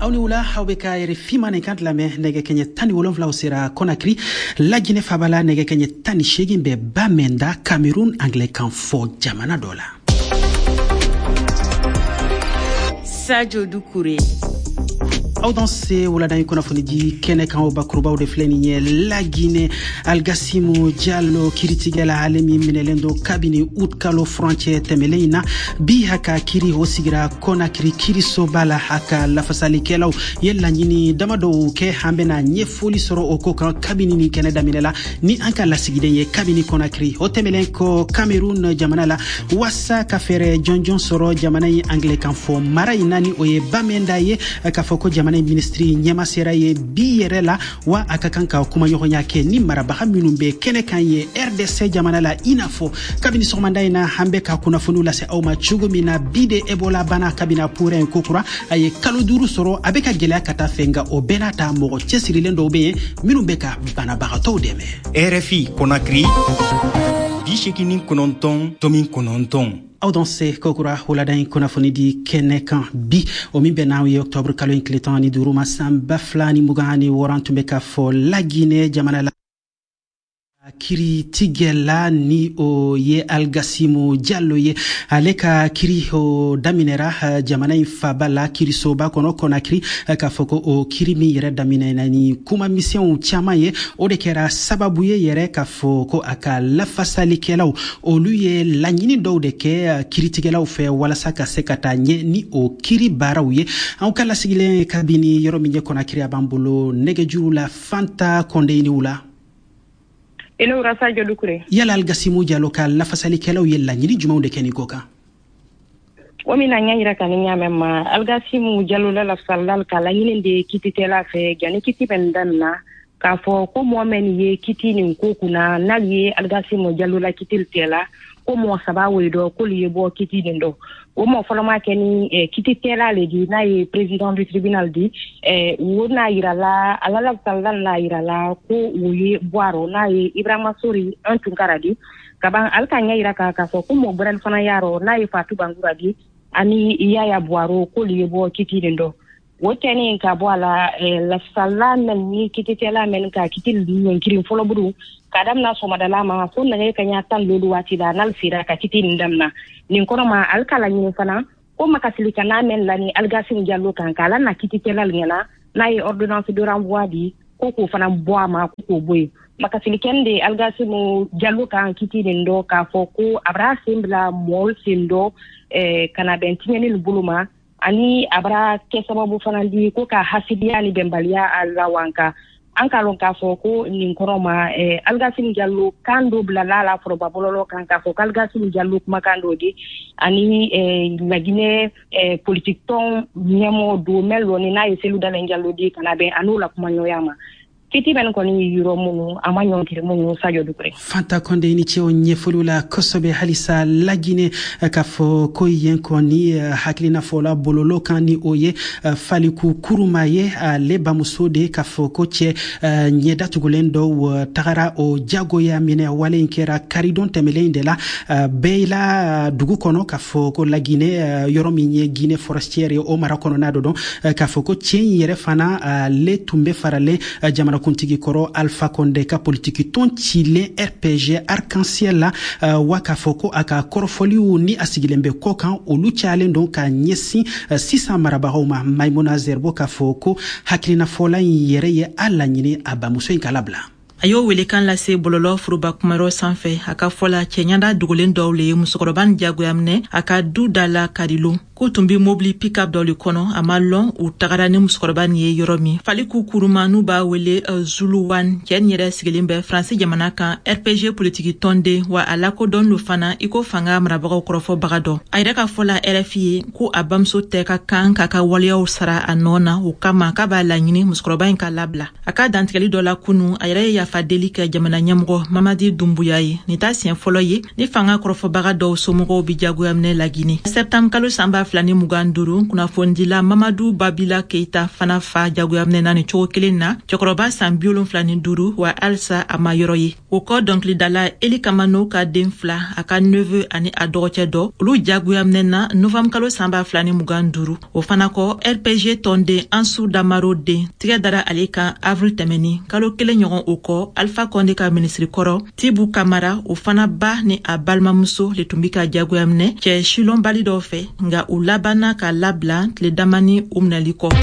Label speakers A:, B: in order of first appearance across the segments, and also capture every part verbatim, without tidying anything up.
A: awni wula hawbe ka yere fimane kant lame nege kenye tani wolonfla usira Conakry la Guinée fabala nege kenye tani shegin be Bamenda Cameroun Anglican fo jamana dola.
B: Sadio Doucouré
A: aw dans ce wala dañ ko nafoni di kene kan o bakruba o de fleni la Guinée Algassimo Diallo kiritigala alemi minelendo kabini utkalo frontière temelena bi haka kiri o sigira Conakry kiri sobala haka la fasali kelaw yella nyini dama do ke hambena nyefoli soro o ko kan kabini ni kene daminela ni anka la sigide ye kabini Conakry o temelen ko Cameroun jamana la wasa ka fere jonjon soro jamana yi Anglican fo mara inani o ye Bamenda ye ka foko jamana ministry nyama sera ye biyerela wa akakanka kuma yohonya ke ni marabaha minumbe kene kan ye R D C jamana la inafo kabini somanda ina hambe ka kuna funula se awma chugumina bide ebola bana kabina pure kokura aye kaloduru soro abeka gela kata fenga o benata mo chesirilendo be minumbe ka bana bagato deme
C: R F I Conakry bishekini kononton tomin kononton
A: aw dans ce kokura holadan konafoni di kenekan bi o min be nawi octobre kalo incletan ni duruma samba flani mugani worantumbe ka fo la Guinée jamana la kiri tigela ni o ye Algassimo Diallo ye aleka kiri o daminera jamana infabala kiri soba kono Conakry ka foko o kiri mi yere daminena ni kuma mission chama ye o de kera sababu ye yere ka foko aka la fasali kelaw o luye lanyini do de ke kiri tigela fe wala saka sekata nye ni o kiri baraw ye an kala sigile kabini yoro mi Conakry abambulo nege juru la fanta konde ni wula
D: eno Sadio Doucouré
A: yala Algassimo Diallo ka la fasali kelaw yella nyiri jumaw de keni koka
D: o mina nyanyira kan nyamema Algassimo Diallo la la salal kala nyine de kititela fe gani kiti bendanna ka fo ko mo men ye kiti ni ko kuna naliye Algassimo Diallo la kitil tela ko mo saba wedo ko liye bo kiti ndo o mo foloma keni eh, kiti tela le di na ye président du tribunal di eh wona irala alala salal la irala ko wuye boaro na ye Ibrahima Sori antunkara di kaban alkanya iraka ka so ko mo bran fana yaro na ye Fatou Bangura di ani yaya boaro ko liye bo kiti ndo woteni ka boala eh, la salal ni kiti tela men ka kitil di nkirin folo buru kadam na so madala ma fon na ne kanya tan lolu wati da nal fira ka kiti ndamna nin kono ma alkala ni fana ko makasilika na men la ni Algassimo Diallo kan kala na kiti telal ngena na yi ordonnance de renvoi di ko ko fana boa ma ko ko boy makasiliken de Algassimo Diallo kan kiti ndo ka foko abra simbla mol sindo eh kana bentini ni buluma ani abra ke sababu fana di ko ka hasidiya ni bembalia alawanka ankalon ka foko nin koroma eh Algassimo Diallo kando blala probabolo kan ka foko Algassimo Diallo kuma kando di ani eh la Guinée eh politique ton nyamo do melo ni na yeselu dalen Diallo di kana be anula kuma nyoyama kiti ben ko ni yuro munu amanyon kire munu Sadio Doucouré
A: fanta konde ni ci o nyefulula kosobe halisa la Guinée ka fo ko yen ko ni haklina fola bololo kan ni oye faliku kurumaye le bamusode ka fo ko ce nyeda tugulendo tagara o jagoya mine wale inkera karidon temelende la beila dugu kono ka fo ko la Guinée yoromi nye Guinée forestière o marakono nado don ka fo ko cien yere fana le tumbe farale jamana kuntigi koro Alpha Condé ka politiki ton chile R P G arc-en-ciel la uh, waka foko aka korofoliu ni asigilembe kokan olu chalen don ka nyesi uh, sisa marabahoma Maimuna Zerbo ka foko haklina fola yere ye ala nyini abamuso inkalabla
B: ayo wele kan la se bololo furuba kumaro sanfɛ aka fola cɛɲanda dogolen dɔw le musokɔrɔba jagoyamne aka du dala kadilo ko tumbi mobili pick-up dɔ le kɔnɔ a ma lɔn u tagara ni musokɔrɔba ni ye yɔrɔ min faliku kuruma n'u b'a wele uh, Zulu One cɛ ni yɛrɛ sigilen bɛ Faransi jamana kan R P G politiki tɔnden wa a lakodɔn lo fana i ko fanga marabagaw kɔrɔfɔbaga dɔ a yɛrɛ ka fɔla R F I ye ko a bamuso tɛ ka kan k'a ka waleyaw sara a nɔ na o kama k'a b'a laɲini musokɔrɔba in ka labila a ka dantigɛli dɔ la kunu a yɛrɛ ye yafa deli kɛ jamana ɲɛmɔgɔ Mamadi Doumbouya ye ni t'a siɲɛ fɔlɔ ye ni fanga kɔrɔfɔbaga dɔw somɔgɔw bi jagoya minɛ La Guinée septembre kalo sanba flani mugan duru kunnafondila Mamadou Babila Keita fana fa jagoyamnena ni cogo kelen na cɛkɔrɔba san bi wolonwula ni duuru wa alisa a ma yɔrɔ ye o kɔ dɔnkilidala Eli Kamano ka den fila a ka neveu ani a dɔgɔcɛ dɔ olu jagoyamnena novembre kalo sanba fila ni mugan duuru o fana kɔ R P G tɔnden Ansu Damaro den tigɛ dara ale kan avril tɛmɛni kalo kelen ɲɔgɔn o kɔ Alpha Konde ka minisiri kɔrɔ Tibu Kamara o fana ba ni a balimamuso le tun bi ka jagoyaminɛ cɛ silon bali dɔw fɛ nga u labanna ka labila tile damani u minɛli kɔ.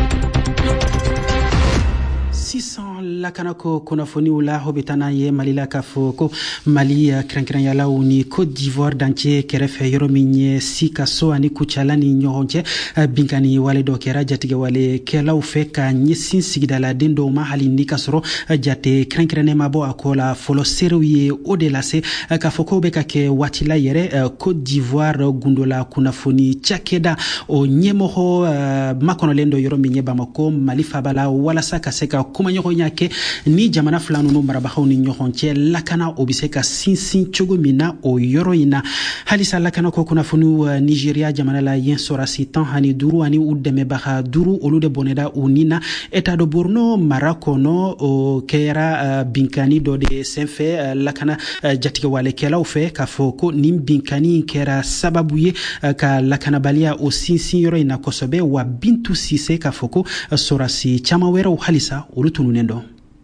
A: sisan lakanako kunnafoniw la hobitana ye Mali la k'a fɔ ko Mali kɛrɛnkɛrɛnyalaw ni Côte d'Ivoire dancɛ kɛrɛfɛ yɔrɔ min ye Sikaso ani Kucala ni ɲɔgɔn cɛ binkani wale dɔ kɛra jatigɛ walekɛlaw fɛ ka ɲɛsin sigidaladen dɔw ma hali ni ka sɔrɔ jate kɛrɛnkɛrɛnnen ma bɔ a kɔ la fɔlɔ seerew ye o de lase k'a fɔ ko bɛ ka kɛ waati la yɛrɛ Côte d'Ivoire gundola kunnafoni cakɛda o ɲɛmɔgɔ makɔnɔlen dɔ yɔrɔ min ye Bamako Mali faba la walasa ka se ka kumaɲɔgɔnya kɛ ni jamana fila ninnu marabagaw ni ɲɔgɔn cɛ lakana o bɛ se ka sinsin cogo min na o yɔrɔ in na halisa lakana ko kunnafoniw Nigeria jamana la yen sɔrasi tan ani duuru ani u dɛmɛbaga duuru olu de bɔnɛda u ni na État de Borno mara kɔnɔ o kɛra binkani dɔ de senfɛ lakana jatigɛwalekɛlaw fɛ k'a fɔ ko nin binkani kɛra sababu ye ka lakanabaliya o sinsin yɔrɔ in na kosɛbɛ wa Bintu Sise k'a fɔ ko sɔrasi caman wɛrɛw halisa olu tununen dɔ.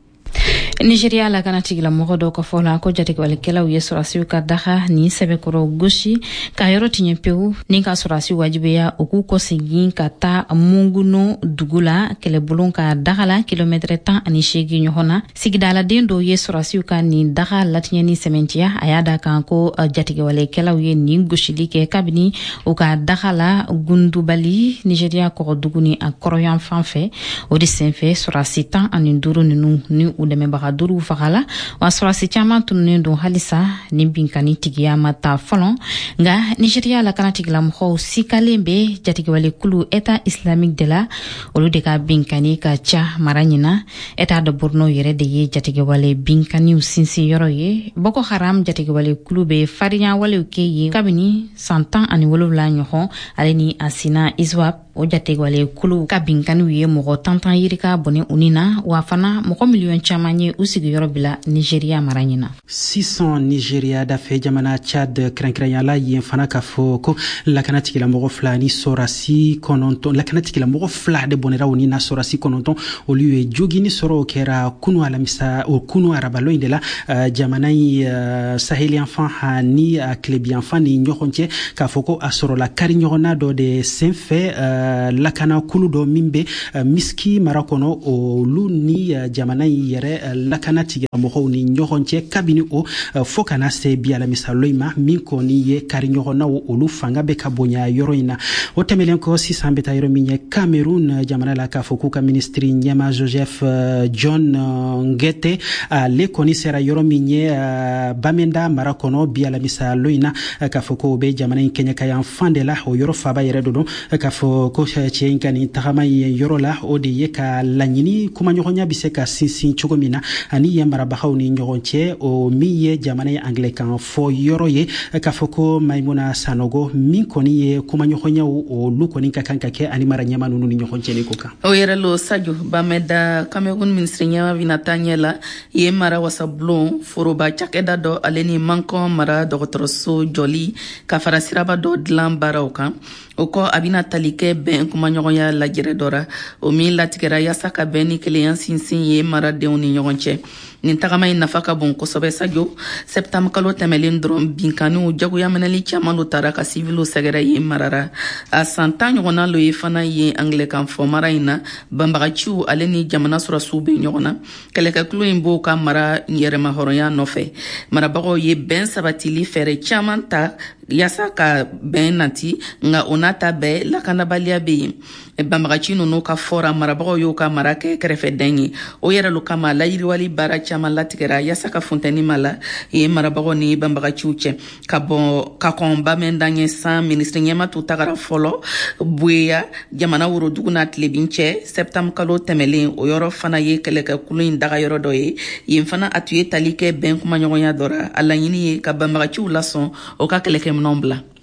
E: Nigeria la kana tigila mɔgɔ dɔw ka fɔ la ko jatigɛwalikɛlaw ye sɔrasiw ka daga ni sɛbɛkɔrɔ gosi ka yɔrɔ tiɲɛ pewu ni ka sɔrasi wajibiya o k'u kɔsegin ka taa Munguno dugu la kɛlɛbulon ka daga la kilomɛtɛrɛ tan ani seegin ɲɔgɔn na sigidaladen dɔw ye sɔrasiw ka nin daga latiɲɛ ni sɛmɛntiya a y'a da kan ko jatigɛwalikɛlaw ye nin gosili kɛ kabini u ka daga la Gundubali Nigeria kɔgɔdugu ni a kɔrɔyan fan fɛ o de senfɛ sɔrasi tan ani duuru ninnu ni u dɛmɛbaga duuru fagala wa sɔrasi caman tununen don halisa ni binkani tigiya ma taa fɔlɔ nga Nigeria la kana tigilamɔgɔw sikalen bɛ jatigɛwalekulu État islamique de la olu de ka binkani ka ca mara ɲina État de Borno yɛrɛ de ye jatigɛwale binkaniw sinsin yɔrɔ ye Boko Haram jatigɛwalekulu bɛ farinya walew kɛ ye kabini san tan ani wolonwula ɲɔgɔn ale ni a sina ISWAP o jatigɛwalekulu ka binkaniw ye mɔgɔ tantan yirika bɔnɛ u ni na wa fana mɔgɔ miliyɔn caman ye u sigiyɔrɔ bila Nigeria mara ɲina.
A: sisan Nigeria dafɛ jamana Chad kɛrɛnkɛrɛnyala yen fana k'a fɔ ko lakana tigilamɔgɔ fila ni sɔrasi kɔnɔntɔn lakana tigilamɔgɔ fila de bɔnɛra u ni na sɔrasi kɔnɔntɔn olu ye jogini sɔrɔ o kɛra kunu alamisa o kunu arabalo in de la uh, jamana in uh, saheliyanfan ani uh, tilebiyanfan ni ɲɔgɔn cɛ k'a fɔ ko a sɔrɔla kari ɲɔgɔnna dɔ de senfɛ uh, lakana kulu dɔ min bɛ uh, Miski mara kɔnɔ olu ni uh, jamana in yɛrɛ uh, lakana tigilamɔgɔw ni ɲɔgɔn cɛ kabini o uh, fo kana se bi alamisalo in ma min kɔni ye kari ɲɔgɔnnaw olu fanga bɛ ka bonya yɔrɔ in na o tɛmɛlen kɔ sisan bɛ taa yɔrɔ min ye Cameroun jamana la k'a fɔ k'u ka ministiri ɲɛma Joseph uh, John uh, Ngete ale kɔni sera yɔrɔ min ye uh, Bamenda mara kɔnɔ bi alamisalo in na uh, k'a fɔ ko o bɛ jamana in kɛɲɛ yan fan de la o yɔrɔ faba yɛrɛ do don uh, k'a fɔ ko cɛ in ka nin tagama ye yɔrɔ la o de ye ka laɲini kumaɲɔgɔnya bɛ se ka sinsin cogo min na ani ye marabagaw ni ɲɔgɔn cɛ o min ye jamana ye Anglɛkan fɔ yɔrɔ ye k'a fɔ ko Maimuna Sanogo min kɔni ye kumaɲɔgɔnyaw olu kɔni ka kan ka kɛ ani mara ɲɛma ninnu ni ɲɔgɔn cɛ ni ko kan.
F: O yɛrɛ lo Sadio Bamenda Cameroun ministre ɲɛma bɛna taa ɲɛ la ye mara wasabulon foroba cakɛda dɔ ale ni Mankɔn mara dɔgɔtɔrɔso jɔli ka fara siraba dɔ dilan baaraw kan o kɔ a bɛna tali kɛ bɛn kumaɲɔgɔnya lajɛrɛ dɔ ra o min latigɛra yaasa ka bɛn ni kelenya sinsin ye maradenw ni ɲɔgɔn cɛ nin tagama in nafa ka bon kosɛbɛ Sadio septembre kalo tɛmɛlen dɔrɔn binkaniw jagoya minɛli caman lo tara ka sivilu sɛgɛrɛ ye marara a san tan ɲɔgɔnna lo ye fana ye Anglɛkan fɔ mara in na banbagaciw ale ni jamana sɔrɔsiw bɛ ɲɔgɔn na kɛlɛkɛkulo in b'o ka mara yɛrɛma hɔrɔnya nɔfɛ marabagaw ye bɛn sabatili fɛɛrɛ caman ta yaasa ka bɛn nati nga o n'a ta bɛɛ lakanabaliya bɛ yen banbagaci ninnu ka fɔra marabagaw y'o ka mara kɛ kɛrɛfɛdɛn ye o yɛrɛ lo kama layiriwali baara caman latigɛra yaasa ka funtɛni ma la ye marabagaw ni banbagaciw cɛ ka bɔ ka kɔn Bamenda ɲɛ san ministre ɲɛma tu tagara fɔlɔ Bueya jamana worodugu n'a tilebin cɛ septembre kalo tɛmɛlen o yɔrɔ fana ye kɛlɛkɛkulu in daga yɔrɔ dɔ ye yen fana a tun ye tali kɛ bɛn kumaɲɔgɔnya dɔ ra a laɲini ye ka banbagaciw lasɔn o ka kɛlɛkɛminɛnw bila.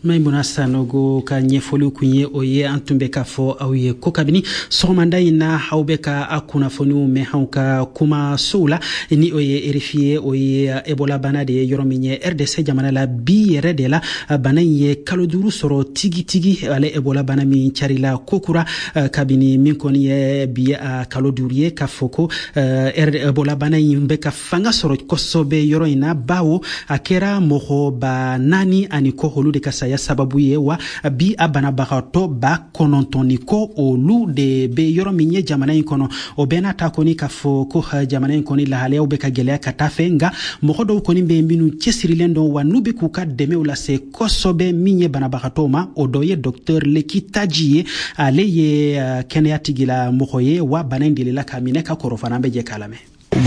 A: Maimuna Sanogo ka ɲɛfɔliw kun ye o ye an tun bɛ ka fɔ aw ye ko kabini sɔgɔmada in na aw bɛ ka a kunnafoniw mɛn anw ka kumasow la ni o ye R F I ye o ye Ebola bana de ye yɔrɔ min ye R D C jamana la bi yɛrɛ de la bana in ye kalo duuru sɔrɔ tigitigi ale Ebola bana min carila kokura kabini min kɔni ye bi a kalo duuru ye k'a fɔ ko Ebola bana in bɛ ka fanga sɔrɔ kosɛbɛ yɔrɔ in na bawo a kɛra mɔgɔ ba naani ani kɔ olu de ka saya sababu ye wa bi a banabagatɔ ba kɔnɔntɔn ni kɔ olu de be yɔrɔ min ye jamana in kɔnɔ o bɛɛ n'a ta kɔni k'a fɔ ko jamana in kɔni lahalayaw bɛ ka gɛlɛya ka taa fɛ nka mɔgɔ dɔw kɔni bɛ minnu cɛsirilen dɔn wa n'u bɛ k'u ka dɛmɛw lase kosɛbɛ min ye banabagatɔw ma o dɔ ye docteur Leki Taji ye ale ye kɛnɛya tigila mɔgɔ ye wa bana in delila ka minɛ ka kɔrɔ fana an bɛ jɛ k'a lamɛn.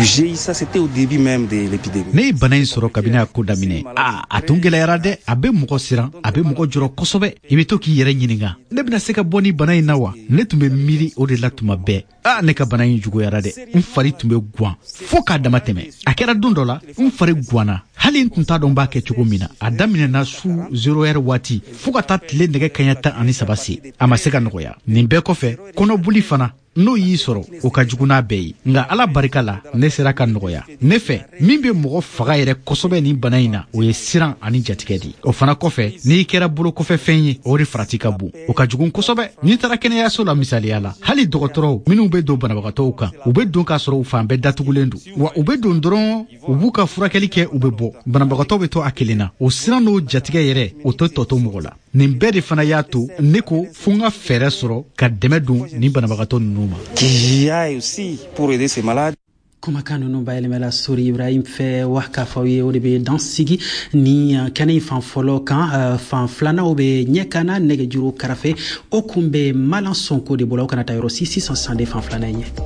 G: Ça c'était au début même de l'épidémie.
H: Ne bana in sɔrɔ kabini a ko daminɛ a a tun gɛlɛyara dɛ a bɛ mɔgɔ siran a bɛ mɔgɔ jɔrɔ kosɛbɛ i bɛ to k'i yɛrɛ ɲininka ne bɛna se ka bɔ ni bana in na wa ne tun bɛ miiri o de la tuma bɛɛ a ne ka bana in juguyara dɛ n fari tun bɛ guwan fo k'a dama tɛmɛ a kɛra don dɔ la n fari guwanna hali n tun t'a dɔn b'a kɛ cogo min na a daminɛna su zero heure waati fo ka taa tile nɛgɛ kaɲɛ tan ani saba se a ma se ka nɔgɔya nin bɛɛ kɔfɛ kɔnɔboli fana n'o y'i sɔrɔ o ka jugu n'a bɛɛ ye nka ala barika la ne sera ka nɔgɔya ne fɛ min bɛ mɔgɔ faga yɛrɛ kosɛbɛ nin bana in na o ye siran ani jatigɛ di o fana kɔfɛ n'i kɛra bolo kɔfɛ fɛn ye o de farati ka bon o ka jugu kosɛbɛ n'i taara kɛnɛyaso la misaliya la hali dɔgɔtɔrɔw minnu bɛ don banabagatɔw kan u bɛ don k'a sɔrɔ u fan bɛɛ datugulen don wa u bɛ don dɔrɔn u b'u ka furakɛli kɛ u bɛ bɔ banabagatɔw bɛ to a kelen na o siran n'o jatigɛ yɛrɛ o tɛ tɔtɔ mɔgɔ la nin bɛɛ de fana y'a to ne ko fo n ka fɛɛrɛ sɔrɔ ka dɛmɛ don ni banabagatɔ ninnu ma.
G: Qu'il y a aussi pour aider ces malades.
A: kumakan ninnu bayɛlɛmɛla Sori Ibrahim fɛ wa k'a fɔ ye o de bɛ dan sigi ni kɛnɛ in fan fɔlɔ kan fan filanan bɛ ɲɛ kana nɛgɛjuru karafe o kun bɛ Malan Sonko de bolo aw kana taa yɔrɔ si sisan san de fan filanan ɲɛ.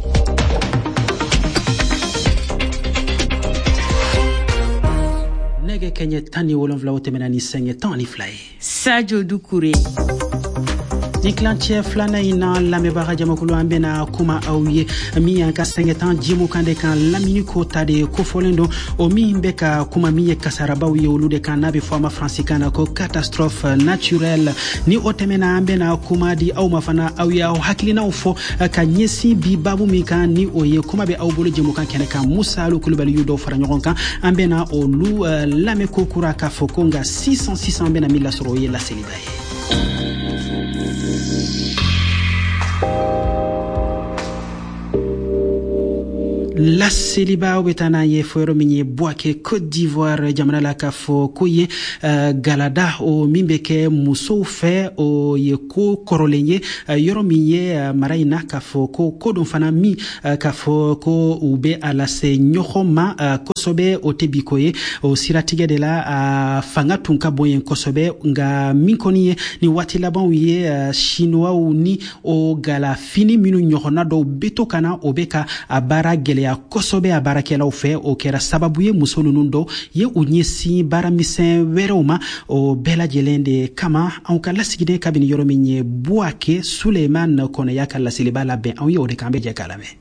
A: Nɛgɛ kɛɲɛ tan ni wolonwula o tɛmɛna ni sɛŋɛ tan ani fila ye.
B: Sadio Dukure.
A: Ni kilancɛ filanan in na lamɛnbaga jamakulu an bɛna kuma aw ye min y'an ka sɛŋɛtan jimu kan de kan lamini ko ta de kofɔlen don o min bɛ ka kuma min ye kasarabaw ye olu de kan n'a bɛ fɔ a ma faransikan na ko catastrophe naturelle ni o tɛmɛna an bɛna kuma di aw ma fana aw ye aw hakilinaw fɔ ka ɲɛsin bi babu min kan ni o ye kuma bɛ aw bolo jamukan kɛnɛ kan Musa Alu Kulubali y'u dɔw fara ɲɔgɔn kan an bɛna olu lamɛn ko kura k'a fɔ ko nka sisan sisan an bɛna min lasɔrɔ o ye laseliba ye. La seliba bɛ taa n'an ye fɔ yɔrɔ min ye Buake Côte d'Ivoire jamana la k'a fɔ ko ye uh, galada o min bɛ kɛ musow fɛ o ye ko kɔrɔlen ye uh, yɔrɔ min ye uh, mara in na k'a fɔ ko ko dɔ fana min uh, k'a fɔ ko u bɛ a lase ɲɔgɔn ma uh, kosɛbɛ o tɛ bi ko ye o siratigɛ de la uh, fanga tun ka bon yen kosɛbɛ nka min kɔni ye ni waati labanw ye uh, chinois ni o galafini minnu ɲɔgɔnna dɔw bɛ to ka na o bɛ ka a baara gɛlɛya kosɛbɛ a baarakɛlaw fɛ o kɛra sababu ye muso ninnu dɔw ye u ɲɛsin baaramisɛn wɛrɛw ma o bɛɛ lajɛlen de kama anw ka lasigiden kabini yɔrɔ min ye Buake Suleiman Kɔnɛya ka laseliba labɛn anw ye o de kan bɛ jɛ k'a lamɛn.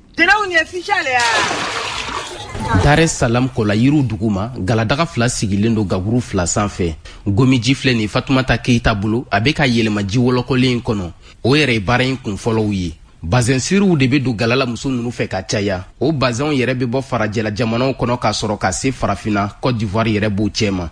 I: Dar es Salaam kola yiru duguma galadaga fila sigilen do gaburu fila sanfɛ gomiji filɛ ni Fatumata Keita bolo a bɛ ka yɛlɛma ji wɔlɔkɔlen kɔnɔ o yɛrɛ baara in kun fɔlɔw ye bazɛn siriw de bɛ don galala muso ninnu fɛ ka caya o bazɛnw yɛrɛ bɛ bɔ farajɛla jamanaw kɔnɔ k'a sɔrɔ ka se farafina Côte d'Ivoire yɛrɛ b'o cɛ ma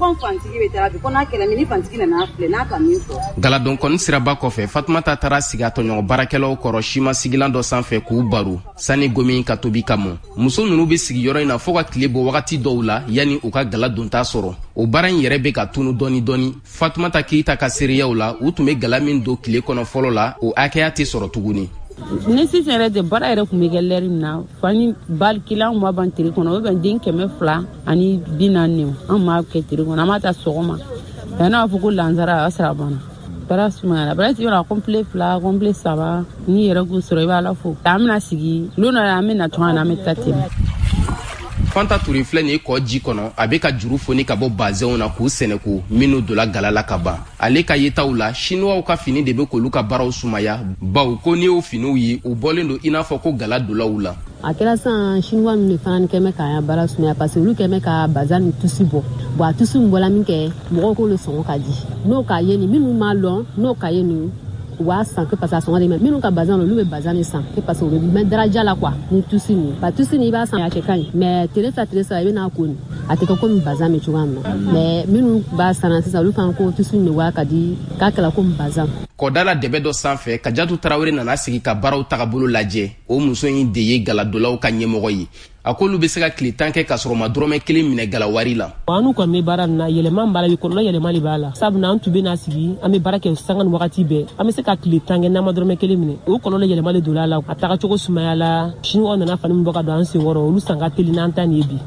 I: galadon kɔni siraba kɔfɛ Fatumata taara sigi a tɔɲɔgɔn baarakɛlaw kɔrɔ sima sigilan dɔ sanfɛ k'u baro sani gomi ka tobi ka mɔ muso ninnu bɛ sigi yɔrɔ in na fo ka tile bɔ wagati dɔw la yanni u ka gala donta sɔrɔ o baara in yɛrɛ bɛ ka tunu dɔɔni dɔɔni Fatumata Keita ka seereyaw la u tun bɛ gala min don tile kɔnɔ fɔlɔ la o hakɛya tɛ sɔrɔ tuguni.
J: Ne sisan yɛrɛ de baara yɛrɛ kun bɛ kɛ lɛri min na fani bali kilan ma ban tiri kɔnɔ o bɛ den kɛmɛ fila ani bi naani an m'a kɛ tiri kɔnɔ an m'a ta sɔgɔma yanni a fɔ ko lansara a sira banna baara sumayara baara tigi yɔrɔ kɔnpile fila kɔnpile saba ni yɛrɛ k'u sɔrɔ i b'a la fo an bɛna sigi lona an bɛna tɔn an bɛ taa ten.
I: Fanta Ture filɛ nin kɔ ji kɔnɔ a bɛ ka juru foni ka bɔ bazɛnw na k'u sɛnɛko minnu dola galala ka ban ale ka yetaw la chinois ka fini de bɛ k'olu ka baaraw sumaya baw ko n'i y'o finiw ye u bɔlen don i n'a fɔ ko gala dolaw la.
J: a kɛra san chinois ninnu de fana kɛmɛ k'an baara sumaya parce que olu kɛmɛ ka bazar ni tusi bɔ bon a tusi min bɔla min kɛ mɔgɔw k'o le sɔngɔ ka di n'o ka ye ni minnu m'a lɔn n'o ka ye ni u b'a san que parce que a sɔngɔ de mɛ minnu ka bazar olu bɛ bazar ni san que parce que u bɛ mɛ daraja la quoi ni tusi ni ba tusi ni i b'a san a kɛ ka ɲi mais tile fila tile saba i bɛ n'a ko ni a tɛ kɛ komi bazar min cogoya min na mais minnu b'a san sisan olu fana ko tusi ni waa ka di k'a kɛla komi bazar.
I: Kɔda la dɛbɛ dɔ sanfɛ Kajatu Tarawele nana sigi ka baaraw tagabolo lajɛ o muso in de ye galadolaw ka ɲɛmɔgɔ ye a k'olu bɛ se ka tile tan kɛ ka sɔrɔ ma dɔrɔmɛ kelen minɛ galawari la.
J: An kɔni bɛ baara na yɛlɛma b'a la bi kɔlɔlɔ yɛlɛma de b'a la sabula an tun bɛ na sigi an bɛ baara kɛ sanga ni wagati bɛɛ an bɛ se ka tile tan kɛ n'an ma dɔrɔmɛ kelen minɛ o kɔlɔlɔ yɛlɛma de donna a la a taga cogo sumaya la chinois nana fani min bɔ ka don an senkɔrɔ olu san ka teli n'an ta nin ye bi.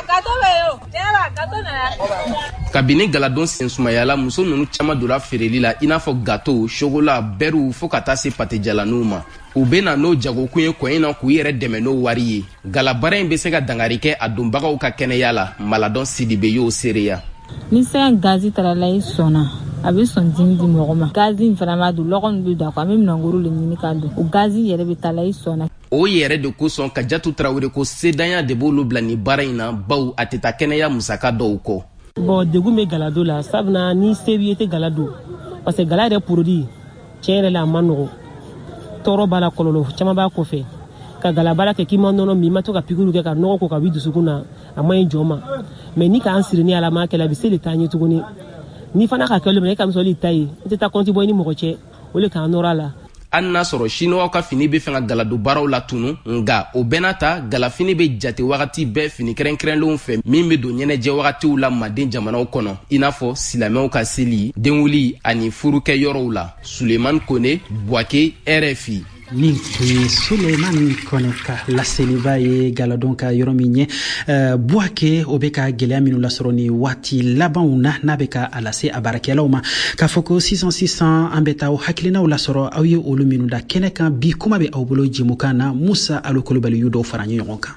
I: Kabini galadon sen sumayala muso ninnu caman donna feereli la i n'a fɔ gâteau chocolat beurre fo ka taa se pâté-jalaniw ma u bɛ na n'o jagokun ye kɔ in na k'u yɛrɛ dɛmɛ n'o wari ye galabara in bɛ se ka dangari kɛ a donbagaw ka kɛnɛya la Maladɔn Sidibe y'o seereya.
K: Ni sɛn gazi tarala i sɔnna a bɛ sɔn dimi di mɔgɔ ma gazi in fana b'a dun lɔgɔ min bɛ don a kɔ an bɛ minɛnkuru de ɲini k'a dun o gazi yɛrɛ bɛ taa la i sɔnna.
I: O yɛrɛ de kosɔn Kajatu Tarawele ko sedanya de b'olu bila ni baara in na baw a tɛ taa kɛnɛya musaka dɔw kɔ.
J: Bon degun bɛ galado la sabula ni se b'i ye tɛ galado parce que gala yɛrɛ produit tiɲɛ yɛrɛ la a man nɔgɔn tɔɔrɔ b'a la kɔlɔlɔ caman b'a kɔfɛ ka gala baara kɛ k'i ma nɔnɔ min i ma to ka pikiriw kɛ ka nɔgɔ ko ka b'i dusukun na a ma ɲi jɔ ma mais ni k'an siri ni ala ma kɛlɛ a bɛ se de taa ɲɛ tuguni ni fana ka kɛ olu minɛ e ka misali ta ye i tɛ taa compte bɔ i ni mɔgɔ cɛ o le k'an nɔrɔ a la.
I: Hali n'a sɔrɔ chinois ka fini bɛ fɛ ka galado baaraw la tunu nga o bɛɛ n'a ta galafini bɛ jate wagati bɛɛ fini kɛrɛnkɛrɛnlenw fɛ min bɛ don ɲɛnajɛ wagatiw la Maden jamanaw kɔnɔ i n'a fɔ silamɛw ka seli denwuli ani furukɛ yɔrɔw la. Sulemani Kone Buake R F I.
A: Nin tun ye Sulemani Kone ka laseliba ye galadon ka yɔrɔ min ye uh, Buake o bɛ ka gɛlɛya minnu lasɔrɔ ni waati labanw na n'a bɛ ka a lase a baarakɛlaw ma k'a fɔ ko sisan sisan an bɛ taa o hakilinaw lasɔrɔ aw ye olu minnu da kɛnɛ kan bi kuma bɛ aw bolo jɛmukan na Musa Alo Kulubali y'u dɔw fara ɲɔgɔn kan.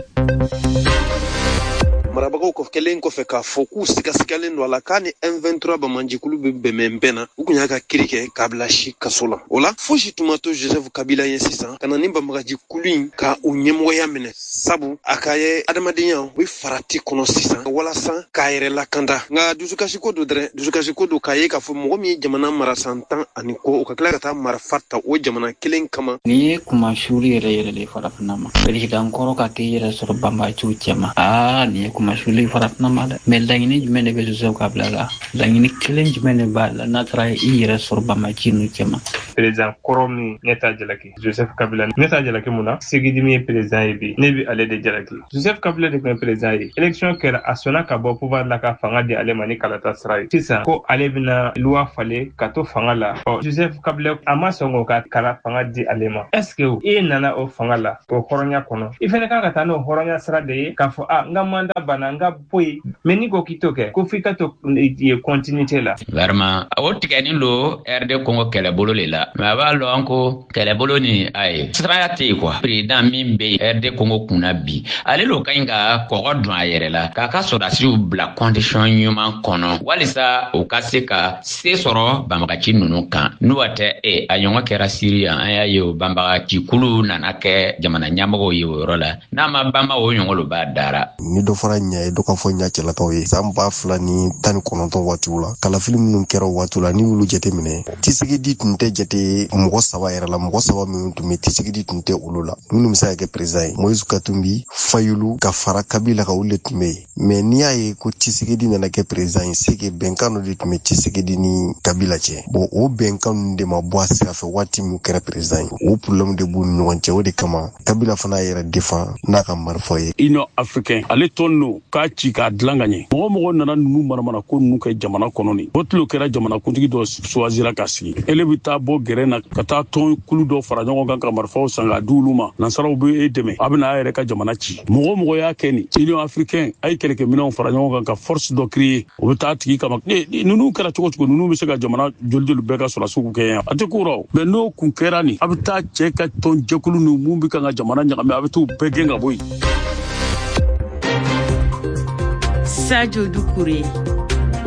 L: marabagaw ko kelen kɔfɛ k'a fɔ k'u sigasigalen don a la k'a ni M vingt-trois bamanjikulu bɛ bɛnbɛn bɛn na u kun y'a ka kiri kɛ k'a bila si kaso la o la fosi tuma to Joseph Kabila ye sisan ka na ni banbagajikulu in ka u ɲɛmɔgɔya minɛ sabu a ka ye adamadenya u bɛ farati kɔnɔ sisan walasa k'a yɛrɛ lakanda nka dusukasiko do dɛrɛ dusukasiko do k'a ye k'a fɔ mɔgɔ min ye jamana mara san tan ani kɔ o ka tila ka taa marifa ta o jamana kelen kama.
M: Ni ye kuma shuri yɛrɛ yɛrɛ de farafina ma président kɔrɔ ka k'i yɛrɛ sɔrɔ banbaciw cɛma aa ni ye kuma shuri farafina ma dɛ mais laɲini jumɛn de bɛ Joseph Kabila la laɲini kelen jumɛn de b'a la n'a taara i yɛrɛ sɔrɔ banbaci nu cɛma.
N: Président kɔrɔ min ɲɛ t'a jalaki Joseph Kabila ɲɛ t'a jalaki mun na Segidimi ye président ye bi ne bi ale de jalaki Joseph Kabila de kun ye président ye élection kɛra a sɔnna ka bɔ pouvoir la ka fanga di ale ma ni kalata sira ye sisan ko ale bɛna loi falen ka to fanga la ɔ Joseph Kabila a ma sɔn k'o ka kala fanga di ale ma est ce que i nana o fanga la o hɔrɔnya kɔnɔ i fɛnɛ kan ka taa n'o hɔrɔnya sira de ye k'a fɔ a n ka mandat banna n ka bɔ yen mais ni ko k'i to kɛ ko f'i ka to continuité la.
O: Vraiment o tigɛni lo R D Congo kɛlɛbolo le la mais a b'a lɔn ko kɛlɛbolo ni a ye siraya tɛ yen quoi président min bɛ R D Congo kunna bi ale lo ka ɲi ka kɔgɔ dun a yɛrɛ la k'a ka sɔrɔdasiw bila condition ɲuman kɔnɔ walisa o ka se ka se sɔrɔ banbagaci ninnu kan n'o tɛ e a ɲɔgɔn kɛra Siri yan an y'a ye o banbagacikulu nana kɛ jamana ɲɛmɔgɔw ye o yɔrɔ la n'a ma banba o ɲɔgɔn lo b'a dara.
P: Ni dɔ fara ɲɛ ye dɔ ka fɔ ɲɛ cɛlakaw ye san ba fila ni tan ni kɔnɔntɔn waatiw la kalafili minnu kɛra o waatiw la ni y'olu jate minɛ Tshisekedi tun tɛ jate mɔgɔ saba yɛrɛ la mɔgɔ saba minnu tun bɛ Tshisekedi tun tɛ olu la minnu bɛ se ka kɛ président ye Moïse Katumbi Fayulu ka fara Kabila ka olu de tun bɛ yen mais n'i y'a ye ko Tshisekedi nana kɛ président ye c'est que bɛnkan dɔ de tun bɛ Tshisekedi ni Kabila cɛ bon o bɛnkan ninnu de ma bɔ a sira fɛ waati min kɛra président ye o problème de b'u ni ɲɔgɔn cɛ o de kama Kabila fana yɛrɛ défend n'a ka marifa ye.
Q: Union africaine ale tɔn n'o k'a ci k'a dilan ka ɲɛ mɔgɔ mɔgɔ nana ninnu maramana ko ninnu kɛ jamana kɔnɔ ni o tilo kɛra jamana kuntigi dɔ choisira ka sigi ele bɛ taa bɔ gɛrɛ na ka taa tɔn kulu dɔ fara ɲɔgɔn kan ka marifaw san k'a di olu ma nansaraw bɛ e dɛmɛ a bɛ na a yɛrɛ ka jamana ci mɔgɔ mɔgɔ y'a kɛ nin Union africaine a ye kɛlɛkɛminɛnw fara ɲɔgɔn kan ka force dɔ créer o bɛ taa tigi kama ninnu kɛra cogo cogo ninnu bɛ se ka jamana joli joli bɛɛ ka sɔrɔdasiw kɛ yan a tɛ ko rɔ mais n'o kun kɛra nin a bɛ taa cɛ ka tɔn jɛkulu ninnu mun bɛ kan ka jamana ɲagami a bɛ t'u bɛɛ gɛn ka bɔ yen.
B: Sadio Doucouré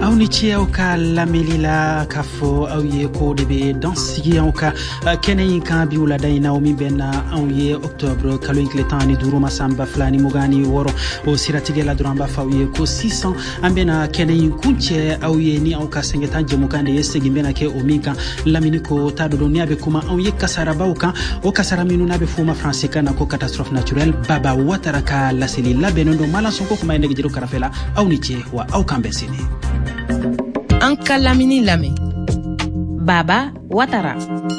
A: aw ni ci aw ka lameli la ka fo aw ye ko de be dans sigi aw ka kene kan bi wala day naw mi ben aw ye octobre kalo incletan ni duro masamba flani mogani woro o siratige la duramba fa ye ko six cents ambena kene kunche aw ye ni aw ka sengeta jemu kan de yesegi bena ke o minka lamini ko tado do ni abe kuma aw ye kasara bawka o kasara minu na be fuma français kana ko catastrophe naturelle baba watara ka la seli la benondo mala sonko kuma ene gidiro karafela aw ni ci wa aw kan besini
R: an ka lamini lamɛn baba watara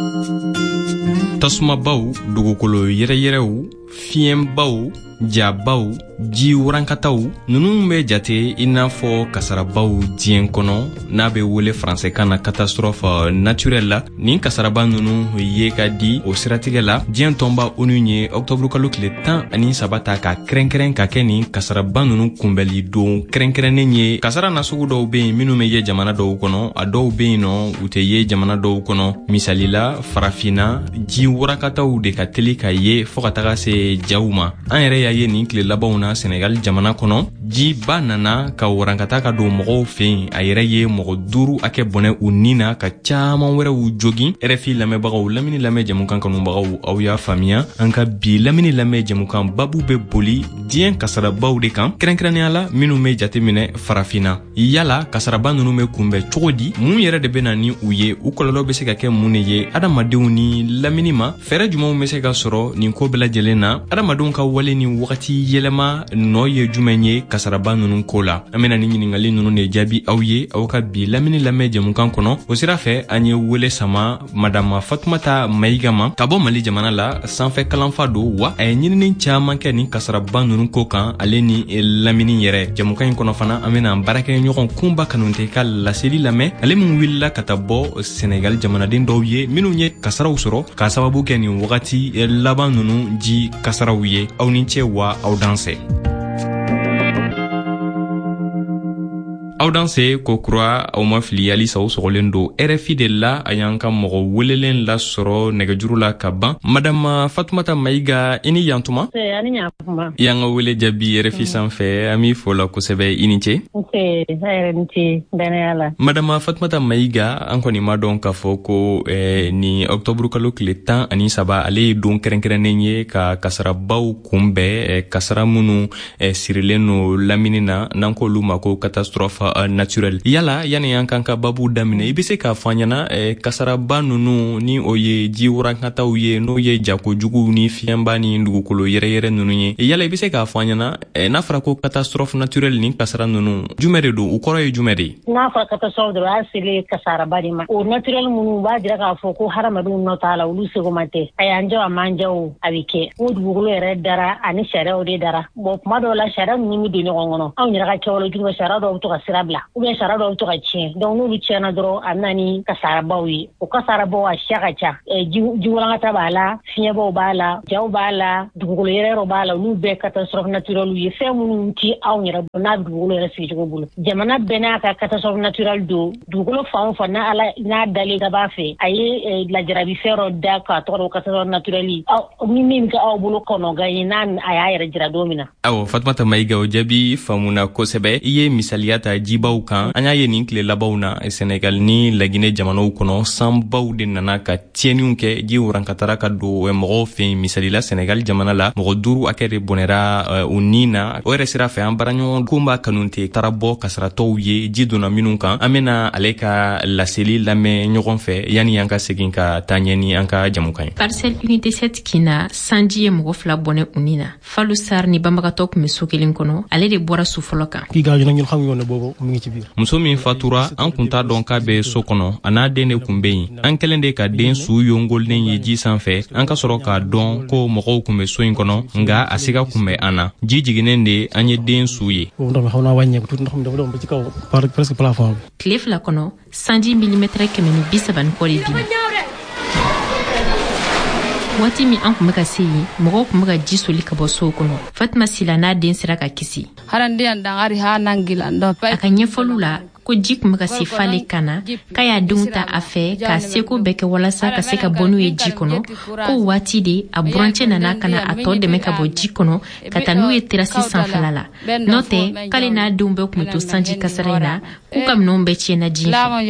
S: tasumabaw dugukolo yɛrɛyɛrɛw fiɲɛbaw jabaw ji warankataw nunu bɛ jate i n'a fɔ kasarabaw diɲɛ kɔnɔ n'a bɛ wele français kan na catastrophe naturelle la nin kasaraba nunu ye ka di o siratigɛ la diɲɛ tɔnba onu ye octobre kalo tile tan ani saba ta ka kɛrɛnkɛrɛn ka kɛ nin kasaraba nunu kunbɛli don kɛrɛnkɛrɛnnen ye kasara nasugu dɔw bɛ yen minnu bɛ ye jamana dɔw kɔnɔ a dɔw bɛ yen nɔ u tɛ ye jamana dɔw kɔnɔ misalila farafina ji warakataw de ka teli ka ye fɔɔ ka taga se jaw ma an yɛrɛ y'a ye nin tile labanw na Senegal jamana kɔnɔ ji ba nana ka warankata ka don mɔgɔw fɛ a yɛrɛ ye mɔgɔ duuru akɛ bɔnɛ u ni na ka caaman wɛrɛw jogin R F I lamɛnbagaw lamini lamɛn jamukan kanubagaw aw y'a faamuya an ka bi lamini lamɛn jamukan babu bɛ boli diɲɛ kasarabaw de kan kɛrɛnkɛrɛnnenya la minnu bɛ jateminɛ farafina yala kasaraba ninnu bɛ kunbɛn cogo di mun yɛrɛ de bɛ na ni u ye u kɔlɔlɔ bɛ se ka kɛ mun de ye adamadenw ni lamini ma fɛɛrɛ jumɛnw bɛ se ka sɔrɔ nin ko bɛɛ lajɛlen na adamadenw ka wale ni wagati yɛlɛma nɔ ye jumɛn ye kasaraba nunu ko la an bena ni ɲiningali nunu de jaabi aw ye aw ka bi lamini lamɛn jamukan kɔnɔ o sira fɛ an ye wele sama madama Fatumata Mayiga ma ka bɔ Mali jamana la sanfɛ kalanfa don wa a ye ɲinini caaman kɛ ni kasaraba nunu ko kan ale ni lamini yɛrɛ jamukan in kɔnɔ fana an bena baarakɛ ɲɔgɔn kunba kanute ka laseli lamɛn ale min wulila ka ta bɔ Senegal jamanaden dɔw ye minnu ye kasaraw sɔrɔ k'a sababu kɛ nin wagati laban nunu ji kasaraw ye aw ni cɛ wa aw danse aw danse ko kura aw ma fili halisa u sɔgɔlen don R F I de la a y'an ka mɔgɔ welelen lasɔrɔ nɛgɛjuru la ka ban madama Fatumata Mayiga i ni yantuma i y'an ka wele jaabi R F I sanfɛ an b'i fo la kosɛbɛ i ni ce madama Fatumata Mayiga an kɔni ma dɔn k'a fɔ ko eh, ni octobre kalo tile tan ani saba ale ye don kɛrɛnkɛrɛnnen ye ka kasarabaw kunbɛn eh, kasara minnu eh, sirilen no lamini na n'an k'olu ma ko catastrophe naturel yala yani an kan ka babu damine i bɛ se k'a fɔ an ɲɛna eh, kasaraba nunu ni o ye ji warankataw ye n'o ye jakojugu ni fiɲɛba ni dugukolo yɛrɛyɛrɛ nunu ye yala i bɛ se k'a fɔ an ɲɛna eh, n'a fɔra ko catastrophe naturel ni kasara nunu jumɛn de don u kɔrɔ ye jumɛn de ye
T: n'a fɔra catastrophe dɔrɔn a selen kasaraba de ma o naturel minnu b'a jira k'a fɔ ko hadamadenw nɔ t'a la olu segoma tɛ a y'an jɛ a man jɛ o a bɛ kɛ o dugukolo yɛrɛ dara ani sariyaw de dara bon kuma dɔw la sariya ninnu bɛ don ɲɔgɔn kɔnɔ anw yɛrɛ ka kɛwale jugu sariya dɔw bɛ to ka sira bila ou bien sara dɔw bɛ to ka tiɲɛ donc n'olu tiɲɛna dɔrɔn a bɛna ni kasarabaw ye o kasarabaw a siya ka ca ji walankata b'a la fiɲɛbaw b'a la jaw b'a la dugukolo yɛrɛyɛrɛw b'a la olu bɛɛ catastrophe naturelle ye fɛn minnu ti anw yɛrɛ bolo n'a bɛ dugukolo yɛrɛ sigicogo bolo jamana bɛɛ n'a ka catastrophe naturelle don dugukolo fan o fan n'a ala n'a dalen ka b'a fɛ a ye lajarabi fɛn dɔ da k'a tɔgɔ dɔ catastrophe naturelle ni min kɛ aw bolo kɔnɔgan ye n'a a y'a yɛrɛ jira don min na.
S: awɔ Fatumata Mayiga o jaabi faamuna kosɛbɛ i ye misaliya ta jibaw kan an y'a ye nin tile labanw na Senegal ni Laginɛ jamanaw kɔnɔ sanbaw de nana ka tiɲɛniw kɛ ji warankatara ka don mɔgɔw fɛ misalila Senegal jamana la mɔgɔ duuru akɛ de bɔnɛra u ni na o yɛrɛ sira fɛ an baaraɲɔgɔn ko b'a kanute taara bɔ kasaratɔw ye ji donna minnu kan an bɛna ale ka laseli lamɛn ɲɔgɔn fɛ yanni an ka segin ka taa ɲɛ ni an ka jamukan ye.
E: Parcelle unité sept kina sanji ye mɔgɔ fila bɔnɛ u ni na Fallou Sarr ni banbagatɔ tun bɛ so kelen kɔnɔ ale de bɔra su fɔlɔ kan.
S: muso min fatura an kun t'a dɔn k'a bɛ so kɔnɔ a n'a den de kun bɛ yen an kɛlen de ka den su yongolen ye ji sanfɛ an ka sɔrɔ k'a dɔn ko mɔgɔw kun bɛ so in kɔnɔ nka a siga kun bɛ an na ji jiginen de an ye den su ye.
E: tile fila kɔnɔ sanji milimɛtɛrɛ kɛmɛ ni bi saba ni kɔ de bin waati min an kun bɛ ka se yen mɔgɔw kun bɛ ka ji soli ka bɔ sow kɔnɔ Fatima Sila n'a den sera ka kisi a ka ɲɛfɔliw la ko ji kun bɛ ka se fale kana k'a y'a denw ta a fɛ k'a seko bɛɛ kɛ walasa ka se ka bɔ n'u ye ji kɔnɔ ko waati de a burancɛ nana kana a tɔ dɛmɛ ka bɔ ji kɔnɔ ka taa n'u ye terasi sanfɛla la n'o tɛ k'ale n'a denw bɛɛ kun bɛ to sanji kasara in na k'u ka minɛnw bɛɛ tiɲɛna ji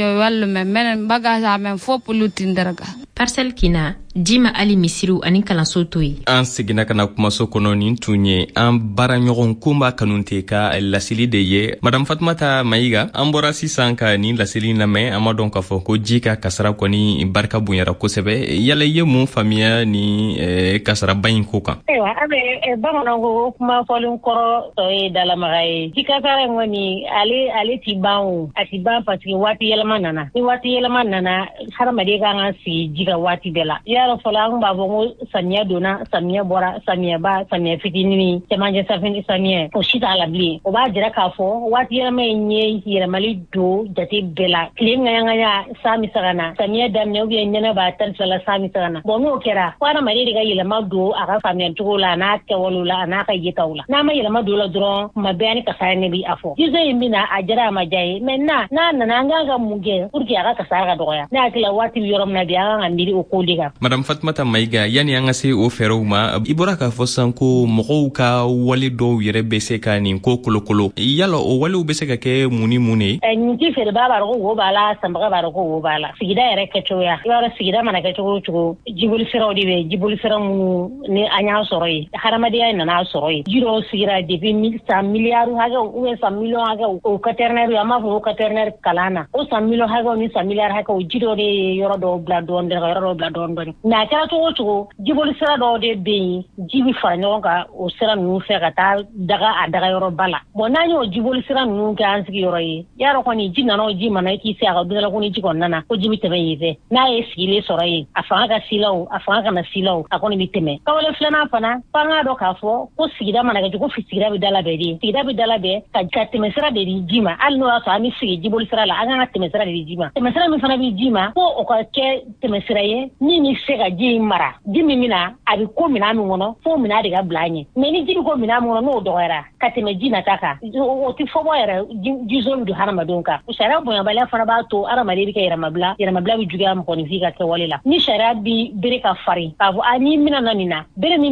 E: fɛ. Parcelle Kina, Jima Ali Misiru ani kalanso to ye.
S: An seginna kana kumaso kɔnɔ nin tun ye an baaraɲɔgɔn Kumba Kanute ka laseli de ye. Madame Fatumata Mayiga, an bɔra sisan ka nin laseli lamɛn, an ma dɔn k'a fɔ ko ji ka kasara kɔni barika bonyara kosɛbɛ. Yala ye mun faamuya ni eh, kasaraba in ko kan?
T: Ayiwa, an bɛ bamananw ko kuma fɔlen kɔrɔ tɔ ye dalamaga ye. Ji kasara in kɔni ale ale ti ban o, a ti ban parce que waati yɛlɛma nana. Ni waati yɛlɛma nana, hadamaden kan ka sigi ka waati bɛɛ la. Yaro fɔlɔ an b'a fɔ ko samiya donna, samiya bɔra, samiyaba, samiya fitinin, cɛmancɛ safinɛ samiya. O si t'a la bilen. O b'a jira k'a fɔ waati yɛlɛma in ye yɛlɛmali don jate bɛɛ la. Tile ŋaɲaŋaɲa san bɛ se ka na, samiya daminɛ ubiyɛn nɛnɛ b'a tan fila la san bɛ se ka na. Bon n'o kɛra, fo hadamaden de ka yɛlɛma don a ka faamuyacogo la, a n'a kɛwalew la, a n'a ka yetaw la. N'a ma yɛlɛma don la dɔrɔn, kuma bɛɛ ani kasara ne bɛ a fɔ. Jiso in bɛ na, a jara a ma diya ye. Maintenant n'a nana an kan ka mun kɛ pour que a ka kasara ka dɔgɔya. Ne hakili la waati bɛ yɔrɔ min na bi an kan ka miiri o ko de kan.
S: Madame Fatumata Mayiga, yani an ka se o fɛɛrɛw ma, i bɔra k'a fɔ san ko mɔgɔw ka wale dɔw yɛrɛ bɛ se ka nin ko kolokolo. Yala o walew bɛ se ka kɛ mun ni mun ye?
T: Nin ti feereba b'a dɔn ko wo b'a la, sanbaga b'a dɔn ko wo b'a la. Sigida yɛrɛ kɛcogoya. I b'a dɔn sigida mana kɛ cogo o cogo, jiboli siraw de bɛ yen, jiboli sira minnu ni an y'a sɔrɔ yen. Hadamadenya nana sɔrɔ yen. Ji dɔw sigira depuis san miliyari hakɛw ou bien san miliyɔn hakɛw o quaternaire an b'a fɔ o quaternaire kalan na. O san miliyɔn hakɛw ni san miliyari hakɛw ji dɔw de ye yɔrɔ dɔw bila dɔɔni ka yɔrɔ dɔw bila dɔɔni dɔɔni. Mais a kɛra cogo o cogo jiboli sira dɔw de bɛ yen ji bɛ fara ɲɔgɔn kan o sira ninnu fɛ ka taa daga a daga yɔrɔba la. Bon n'an y'o jiboli sira ninnu kɛ an sigiyɔrɔ ye y'a dɔn kɔni ji nana o ji mana i k'i se a ka dundala ko ni ji kɔni nana ko ji bɛ tɛmɛ yen fɛ. N'a ye sigilen sɔrɔ yen a fanga ka sila o a fanga kana sila o a kɔni bɛ tɛmɛ. Kawale filanan fana f'an k'a dɔn k'a fɔ ko sigida mana kɛ cogo ko sigida bɛ dalabɛn de sigida bɛ dalabɛn ka ka tɛmɛ sira de di ji ma hali n'o y'a sɔrɔ an bɛ sigi jiboli sira la an kan ka tɛmɛ sira de di ji ma. Tɛmɛ sira min fana bɛ ji ma ko o ka kɛ tɛmɛ sira ye min bɛ se ka ji in mara ji min bɛ na a bɛ ko minɛn min kɔnɔ fo minɛn de ka bila an ɲɛ. Mais ni ji bɛ ko minɛn min kɔnɔ n'o dɔgɔyara ka tɛmɛ ji nata kan o tɛ fɔ bɔ yɛrɛ ji zone don hadamadenw kan. Sariya bonyabaliya fana b'a to hadamaden bɛ kɛ yɛrɛmabila yɛrɛmabila bɛ juguya mɔgɔninfin ka kɛwale la. Ni sariya bi bere ka farin k'a fɔ a n'i mina na nin na bere min